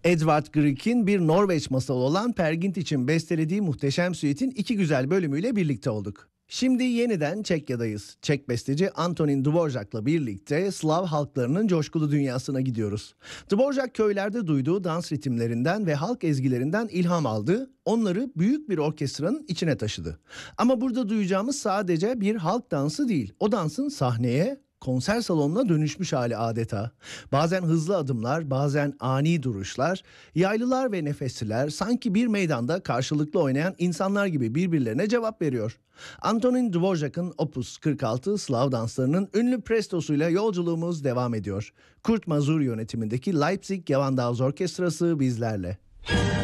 Edvard Grieg'in bir Norveç masalı olan Peer Gynt için bestelediği muhteşem süitin iki güzel bölümüyle birlikte olduk. Şimdi yeniden Çekya'dayız. Çek besteci Antonín Dvořák'la birlikte Slav halklarının coşkulu dünyasına gidiyoruz. Dvořák köylerde duyduğu dans ritimlerinden ve halk ezgilerinden ilham aldı, onları büyük bir orkestranın içine taşıdı. Ama burada duyacağımız sadece bir halk dansı değil, o dansın sahneye, konser salonuna dönüşmüş hali adeta. Bazen hızlı adımlar, bazen ani duruşlar, yaylılar ve nefesliler sanki bir meydanda karşılıklı oynayan insanlar gibi birbirlerine cevap veriyor. Antonín Dvořák'ın Opus 46 Slav danslarının ünlü prestosuyla yolculuğumuz devam ediyor. Kurt Mazur yönetimindeki Leipzig Gewandhaus Orkestrası bizlerle.